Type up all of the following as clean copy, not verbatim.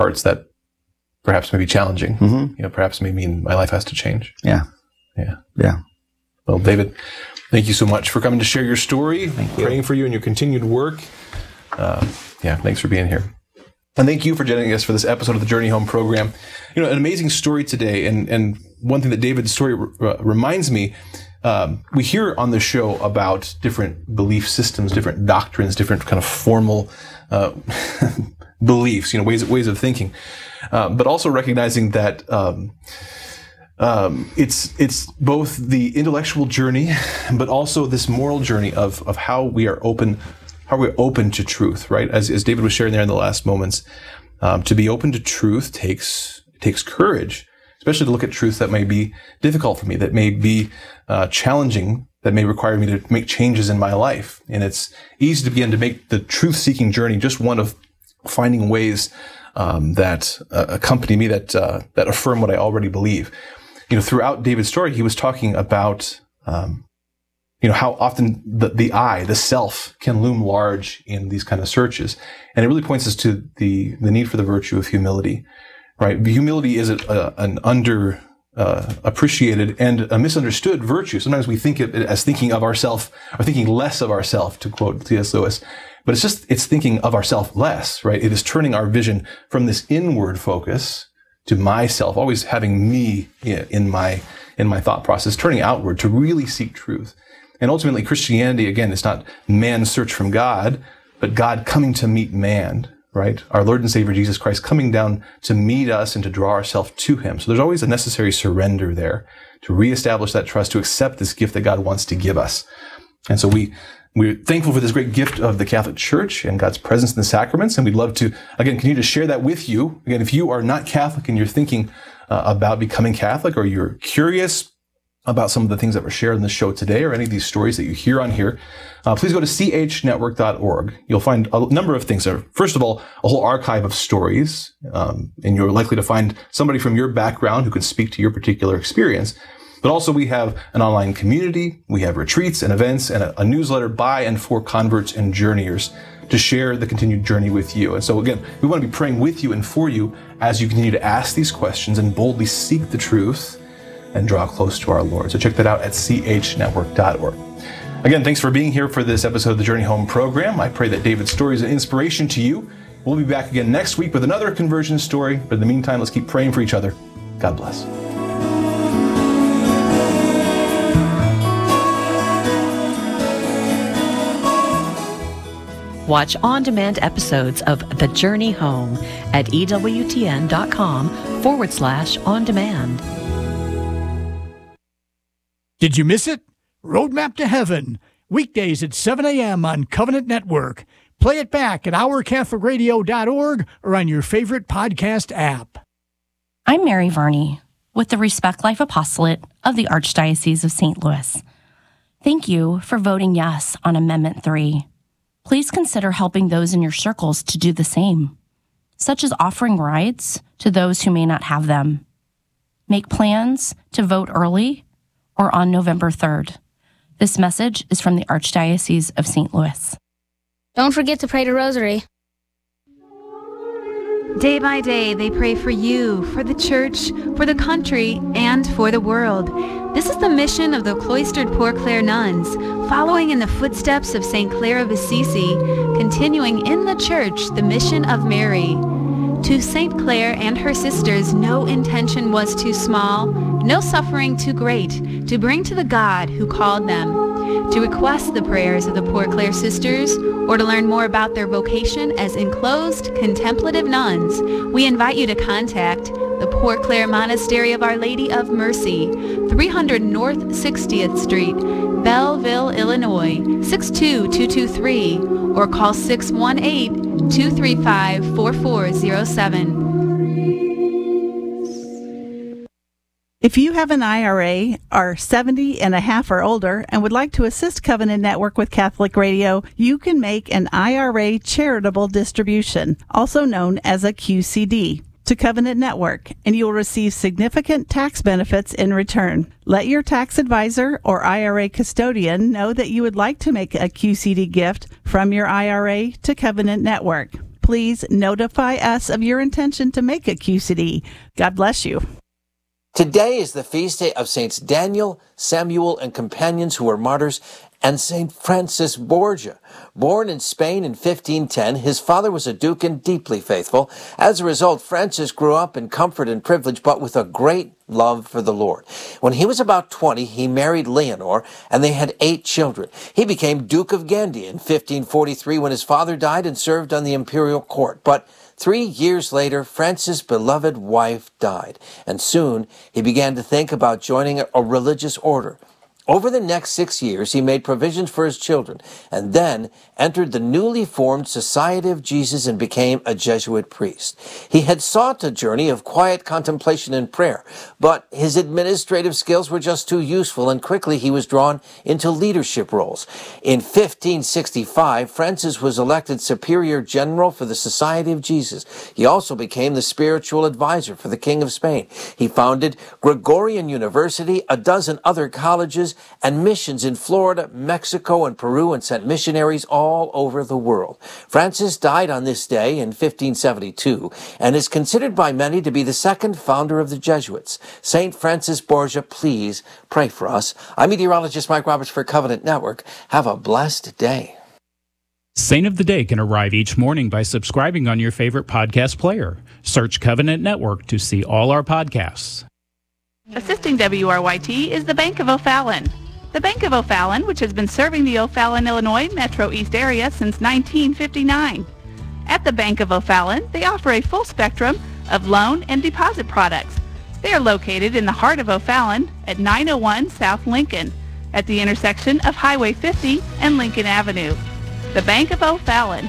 parts that perhaps may be challenging. Mm-hmm. Perhaps may mean my life has to change. Yeah. Well, David, thank you so much for coming to share your story. Praying for you and your continued work. Thanks for being here. And thank you for joining us for this episode of the Journey Home program. An amazing story today. And one thing that David's story reminds me, we hear on the show about different belief systems, different doctrines, different kind of formal beliefs, ways of thinking. But also recognizing that it's both the intellectual journey, but also this moral journey of how we're open to truth, right? As David was sharing there in the last moments, to be open to truth takes courage, especially to look at truth that may be difficult for me, that may be challenging, that may require me to make changes in my life. And it's easy to begin to make the truth-seeking journey just one of finding ways that accompany me, that affirm what I already believe. Throughout David's story, he was talking about how often the self can loom large in these kind of searches. And it really points us to the need for the virtue of humility, right? Humility is an appreciated and a misunderstood virtue. Sometimes we think of it as thinking of ourself or thinking less of ourself, to quote C.S. Lewis. But it's thinking of ourself less, right? It is turning our vision from this inward focus to myself, always having me in my thought process, turning outward to really seek truth. And ultimately, Christianity, again, is not man's search from God, but God coming to meet man, right? Our Lord and Savior Jesus Christ coming down to meet us and to draw ourselves to him. So there's always a necessary surrender there to reestablish that trust, to accept this gift that God wants to give us. And so we're thankful for this great gift of the Catholic Church and God's presence in the sacraments. And we'd love to, again, continue to share that with you. Again, if you are not Catholic and you're thinking about becoming Catholic, or you're curious about some of the things that were shared in the show today, or any of these stories that you hear on here, please go to chnetwork.org. You'll find a number of things there. First of all, a whole archive of stories, and you're likely to find somebody from your background who can speak to your particular experience. But also we have an online community, we have retreats and events, and a newsletter by and for converts and journeyers to share the continued journey with you. And so again, we want to be praying with you and for you as you continue to ask these questions and boldly seek the truth and draw close to our Lord. So check that out at chnetwork.org. Again, thanks for being here for this episode of the Journey Home program. I pray that David's story is an inspiration to you. We'll be back again next week with another conversion story. But in the meantime, let's keep praying for each other. God bless. Watch on-demand episodes of The Journey Home at EWTN.com/on-demand. Did you miss it? Roadmap to Heaven, weekdays at 7 a.m. on Covenant Network. Play it back at OurCatholicRadio.org or on your favorite podcast app. I'm Mary Varney with the Respect Life Apostolate of the Archdiocese of St. Louis. Thank you for voting yes on Amendment 3. Please consider helping those in your circles to do the same, such as offering rides to those who may not have them. Make plans to vote early or on November 3rd. This message is from the Archdiocese of St. Louis. Don't forget to pray the rosary. Day by day, they pray for you, for the church, for the country, and for the world. This is the mission of the cloistered Poor Clare nuns, following in the footsteps of St. Clare of Assisi, continuing in the church the mission of Mary. To St. Clare and her sisters, no intention was too small, no suffering too great, to bring to the God who called them. To request the prayers of the Poor Clare sisters, or to learn more about their vocation as enclosed contemplative nuns, we invite you to contact the Poor Clare Monastery of Our Lady of Mercy, 300 North 60th Street, Belleville, Illinois, 62223, or call 618-235-4407. If you have an IRA, are 70 and a half or older, and would like to assist Covenant Network with Catholic Radio, you can make an IRA charitable distribution, also known as a QCD, to Covenant Network, and you will receive significant tax benefits in return. Let your tax advisor or IRA custodian know that you would like to make a QCD gift from your IRA to Covenant Network. please notify us of your intention to make a QCD. God bless you. Today is the feast day of Saints Daniel, Samuel, and companions who were martyrs, and St. Francis Borgia. Born in Spain in 1510, his father was a duke and deeply faithful. As a result, Francis grew up in comfort and privilege, but with a great love for the Lord. When he was about 20, he married Leonor, and they had 8 children. He became Duke of Gandia in 1543 when his father died and served on the imperial court. But 3 years later, Francis' beloved wife died, and soon he began to think about joining a religious order. Over the next 6 years, he made provisions for his children and then entered the newly formed Society of Jesus and became a Jesuit priest. He had sought a journey of quiet contemplation and prayer, but his administrative skills were just too useful, and quickly he was drawn into leadership roles. In 1565, Francis was elected Superior General for the Society of Jesus. He also became the spiritual advisor for the King of Spain. He founded Gregorian University, a dozen other colleges, and missions in Florida, Mexico, and Peru, and sent missionaries all over the world. Francis died on this day in 1572 and is considered by many to be the second founder of the Jesuits. St. Francis Borgia, please pray for us. I'm meteorologist Mike Roberts for Covenant Network. Have a blessed day. Saint of the Day can arrive each morning by subscribing on your favorite podcast player. Search Covenant Network to see all our podcasts. Assisting WRYT is the Bank of O'Fallon. The Bank of O'Fallon, which has been serving the O'Fallon, Illinois Metro East area since 1959. At the Bank of O'Fallon, they offer a full spectrum of loan and deposit products. They are located in the heart of O'Fallon at 901 South Lincoln, at the intersection of Highway 50 and Lincoln Avenue. The Bank of O'Fallon,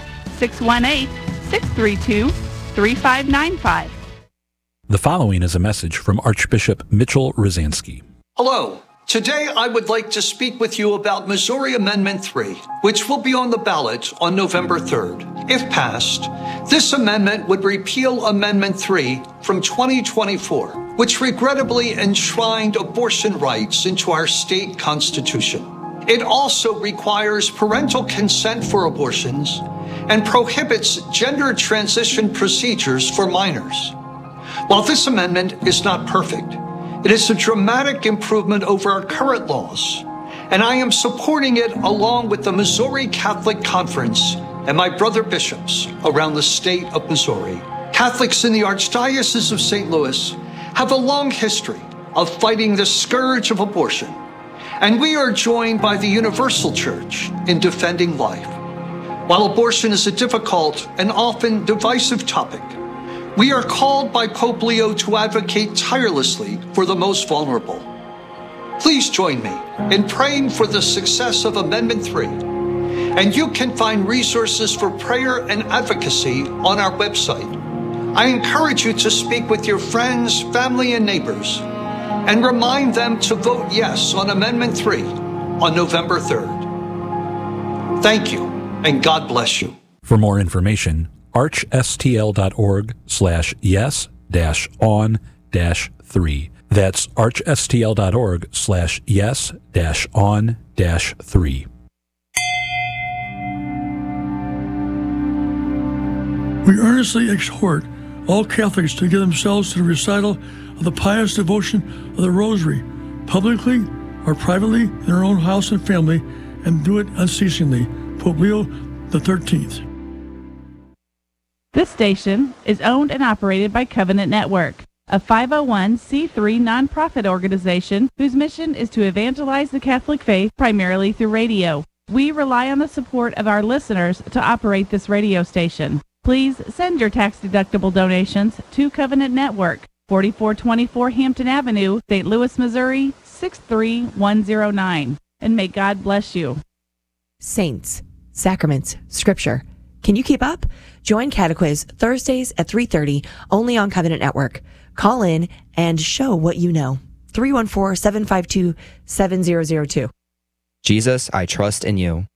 618-632-3595. The following is a message from Archbishop Mitchell Rosansky. Hello. Today I would like to speak with you about Missouri Amendment 3, which will be on the ballot on November 3rd. If passed, this amendment would repeal Amendment 3 from 2024, which regrettably enshrined abortion rights into our state constitution. It also requires parental consent for abortions and prohibits gender transition procedures for minors. While this amendment is not perfect, it is a dramatic improvement over our current laws, and I am supporting it along with the Missouri Catholic Conference and my brother bishops around the state of Missouri. Catholics in the Archdiocese of St. Louis have a long history of fighting the scourge of abortion, and we are joined by the Universal Church in defending life. While abortion is a difficult and often divisive topic, we are called by Pope Leo to advocate tirelessly for the most vulnerable. Please join me in praying for the success of Amendment 3, and you can find resources for prayer and advocacy on our website. I encourage you to speak with your friends, family, and neighbors, and remind them to vote yes on Amendment 3 on November 3rd. Thank you, and God bless you. For more information, archstl.org/yes-on-3. That's archstl.org/yes-on-3. We earnestly exhort all Catholics to give themselves to the recital of the pious devotion of the Rosary, publicly or privately in their own house and family, and do it unceasingly. Pope Leo XIII. This station is owned and operated by Covenant Network, a 501c3 nonprofit organization whose mission is to evangelize the Catholic faith primarily through radio. We rely on the support of our listeners to operate this radio station. Please send your tax-deductible donations to Covenant Network, 4424 Hampton Avenue, St. Louis, Missouri, 63109. And may God bless you. Saints, sacraments, scripture. Can you keep up? Join Catequiz Thursdays at 3:30 only on Covenant Network. Call in and show what you know. 314-752-7002. Jesus, I trust in you.